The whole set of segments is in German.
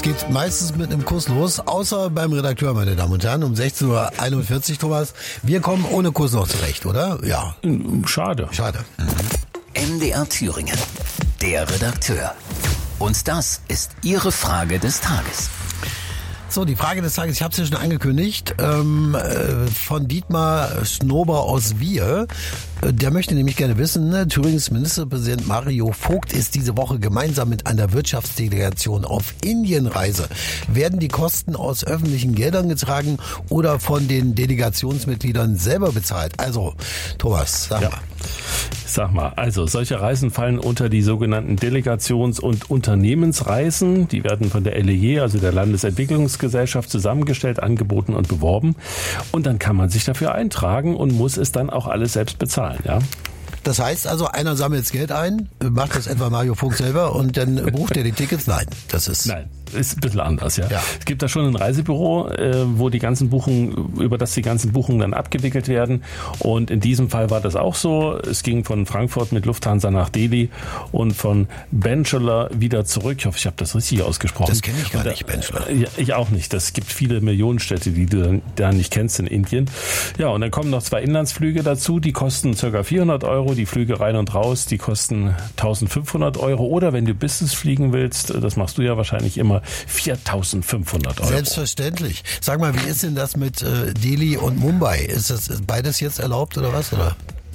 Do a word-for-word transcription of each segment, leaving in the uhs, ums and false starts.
geht meistens mit einem Kuss los, außer beim Redakteur, meine Damen und Herren, um sechzehn Uhr einundvierzig, Thomas. Wir kommen ohne Kuss noch zurecht, oder? Ja. Schade. Schade. Mhm. M D R Thüringen, der Redakteur. Und das ist Ihre Frage des Tages. So, die Frage des Tages, ich habe es ja schon angekündigt, ähm, äh, von Dietmar Schnober aus Wier. Der möchte nämlich gerne wissen, ne, Thürings Ministerpräsident Mario Vogt ist diese Woche gemeinsam mit einer Wirtschaftsdelegation auf Indienreise. Werden die Kosten aus öffentlichen Geldern getragen oder von den Delegationsmitgliedern selber bezahlt? Also, Thomas, sag ja. mal. Sag mal, also solche Reisen fallen unter die sogenannten Delegations- und Unternehmensreisen. Die werden von der L E G, also der Landesentwicklungsgesellschaft, zusammengestellt, angeboten und beworben. Und dann kann man sich dafür eintragen und muss es dann auch alles selbst bezahlen, ja. Das heißt also, einer sammelt das Geld ein, macht das etwa Mario Vogt selber und dann bucht er die Tickets? Nein, das ist... Nein. Ist ein bisschen anders, ja. ja. Es gibt da schon ein Reisebüro, äh, wo die ganzen Buchungen, über das die ganzen Buchungen dann abgewickelt werden. Und in diesem Fall war das auch so. Es ging von Frankfurt mit Lufthansa nach Delhi und von Benchulla wieder zurück. Ich hoffe, ich habe das richtig ausgesprochen. Das kenne ich gar nicht, Benchulla. Ja, ich auch nicht. Das gibt viele Millionenstädte, die du da nicht kennst in Indien. Ja, und dann kommen noch zwei Inlandsflüge dazu. Die kosten ca. vierhundert Euro. Die Flüge rein und raus, die kosten eintausendfünfhundert Euro. Oder wenn du Business fliegen willst, das machst du ja wahrscheinlich immer, viertausendfünfhundert Euro. Selbstverständlich. Sag mal, wie ist denn das mit äh, Delhi und Mumbai? Ist das ist beides jetzt erlaubt oder was? Oder?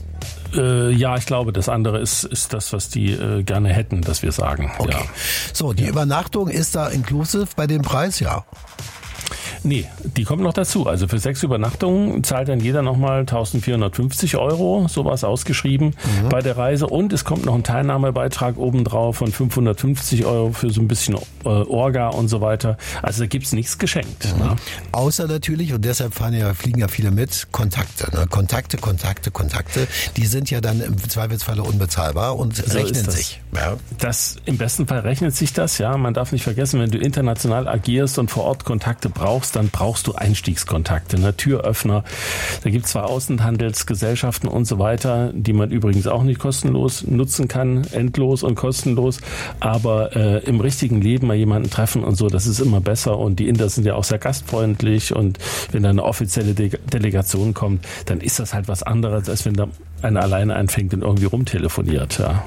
Äh, ja, ich glaube, das andere ist, ist das, was die äh, gerne hätten, dass wir sagen. Okay. Ja. So, die ja. Übernachtung ist da inclusive bei dem Preis, ja? Nee, die kommen noch dazu. Also für sechs Übernachtungen zahlt dann jeder nochmal eintausendvierhundertfünfzig Euro, sowas ausgeschrieben mhm. bei der Reise. Und es kommt noch ein Teilnahmebeitrag obendrauf von fünfhundertfünfzig Euro für so ein bisschen äh, Orga und so weiter. Also da gibt's nichts geschenkt. Mhm. Ne? Außer natürlich, und deshalb fahren ja, fliegen ja viele mit, Kontakte. Ne? Kontakte, Kontakte, Kontakte. Die sind ja dann im Zweifelsfalle unbezahlbar und so rechnen sich. Ja. Das, im besten Fall rechnet sich das, ja. Man darf nicht vergessen, wenn du international agierst und vor Ort Kontakte brauchst, dann brauchst du Einstiegskontakte, ne, Türöffner. Da gibt es zwar Außenhandelsgesellschaften und so weiter, die man übrigens auch nicht kostenlos nutzen kann, endlos und kostenlos, aber äh, im richtigen Leben mal jemanden treffen und so, das ist immer besser und die Inder sind ja auch sehr gastfreundlich und wenn da eine offizielle De- Delegation kommt, dann ist das halt was anderes, als wenn da einer alleine anfängt und irgendwie rumtelefoniert, ja.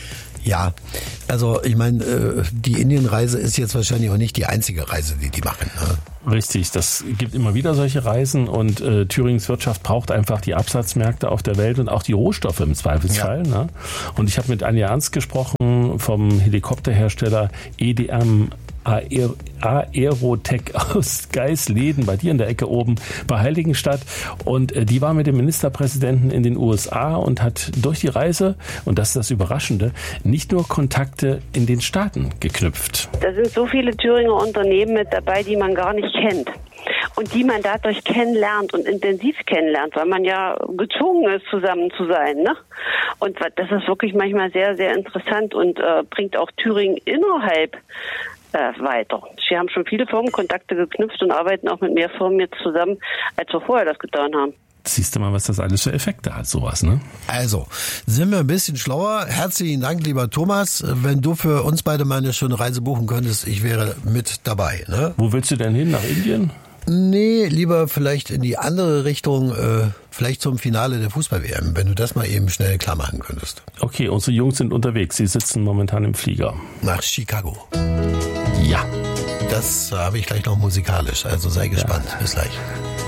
Ja, also ich meine, die Indienreise ist jetzt wahrscheinlich auch nicht die einzige Reise, die die machen. Ne? Richtig, das gibt immer wieder solche Reisen und äh, Thürings Wirtschaft braucht einfach die Absatzmärkte auf der Welt und auch die Rohstoffe im Zweifelsfall. Ja. Ne? Und ich habe mit Anja Ernst gesprochen vom Helikopterhersteller E D M Aer- Aerotech aus Geisleden, bei dir in der Ecke oben bei Heiligenstadt. Und äh, die war mit dem Ministerpräsidenten in den U S A und hat durch die Reise, und das ist das Überraschende, nicht nur Kontakte in den Staaten geknüpft. Da sind so viele Thüringer Unternehmen mit dabei, die man gar nicht kennt. Und die man dadurch kennenlernt und intensiv kennenlernt, weil man ja gezwungen ist, zusammen zu sein. Ne? Und das ist wirklich manchmal sehr, sehr interessant und äh, bringt auch Thüringen innerhalb äh, weiter. Wir haben schon viele Firmenkontakte geknüpft und arbeiten auch mit mehr Firmen jetzt zusammen, als wir vorher das getan haben. Siehst du mal, was das alles für Effekte hat, sowas, ne? Also, sind wir ein bisschen schlauer. Herzlichen Dank, lieber Thomas. Wenn du für uns beide mal eine schöne Reise buchen könntest, ich wäre mit dabei. Ne? Wo willst du denn hin? Nach Indien? Nee, lieber vielleicht in die andere Richtung, äh, vielleicht zum Finale der Fußball-W M, wenn du das mal eben schnell klar machen könntest. Okay, unsere Jungs sind unterwegs. Sie sitzen momentan im Flieger. Nach Chicago. Ja. Das habe ich gleich noch musikalisch, also sei gespannt. Ja. Bis gleich.